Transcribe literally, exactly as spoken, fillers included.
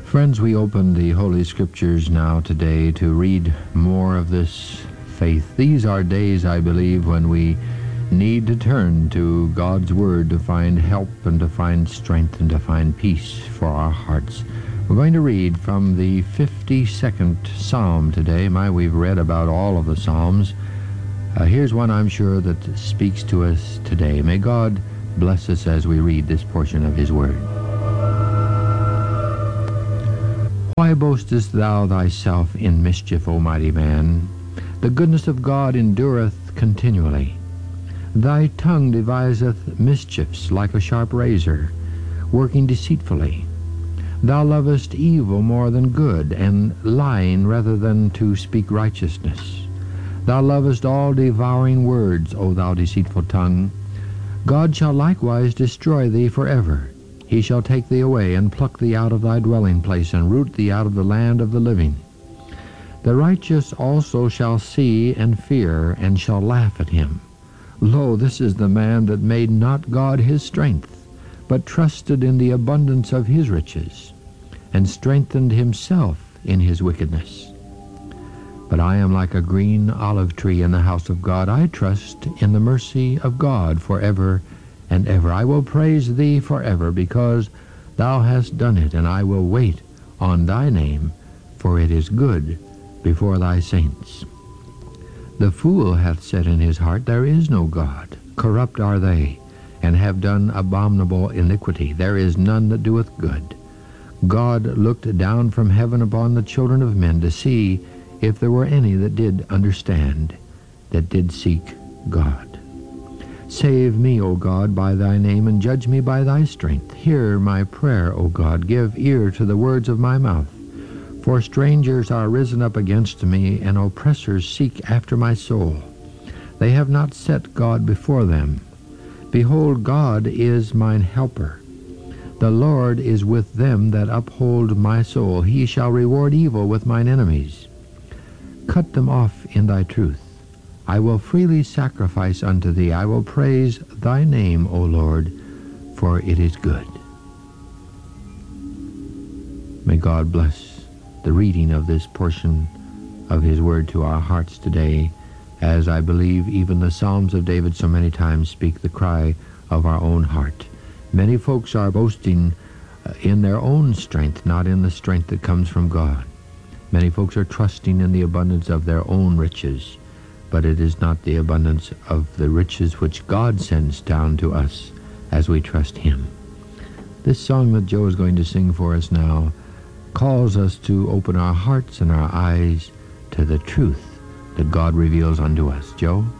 Friends, we open the Holy Scriptures now today to read more of this faith. These are days, I believe, when we need to turn to God's Word to find help and to find strength and to find peace for our hearts. We're going to read from the fifty-second Psalm today. My, we've read about all of the Psalms. Uh, here's one I'm sure that speaks to us today. May God bless us as we read this portion of His Word. Why boastest thou thyself in mischief, O mighty man? The goodness of God endureth continually. Thy tongue deviseth mischiefs like a sharp razor, working deceitfully. Thou lovest evil more than good, and lying rather than to speak righteousness. Thou lovest all devouring words, O thou deceitful tongue. God shall likewise destroy thee forever. He shall take thee away, and pluck thee out of thy dwelling place, and root thee out of the land of the living. The righteous also shall see and fear, and shall laugh at him. Lo, this is the man that made not God his strength, but trusted in the abundance of his riches, and strengthened himself in his wickedness. But I am like a green olive tree in the house of God. I trust in the mercy of God forever and ever. I will praise thee forever, because thou hast done it, and I will wait on thy name, for it is good before thy saints. The fool hath said in his heart, There is no God. Corrupt are they, and have done abominable iniquity. There is none that doeth good. God looked down from heaven upon the children of men to see if there were any that did understand, that did seek God. Save me, O God, by thy name, and judge me by thy strength. Hear my prayer, O God. Give ear to the words of my mouth. For strangers are risen up against me, and oppressors seek after my soul. They have not set God before them. Behold, God is mine helper. The Lord is with them that uphold my soul. He shall reward evil with mine enemies. Cut them off in thy truth. I will freely sacrifice unto thee. I will praise thy name, O Lord, for it is good. May God bless the reading of this portion of his word to our hearts today, as I believe even the Psalms of David so many times speak the cry of our own heart. Many folks are boasting in their own strength, not in the strength that comes from God. Many folks are trusting in the abundance of their own riches, but it is not the abundance of the riches which God sends down to us as we trust him. This song that Joe is going to sing for us now calls us to open our hearts and our eyes to the truth that God reveals unto us. Joe?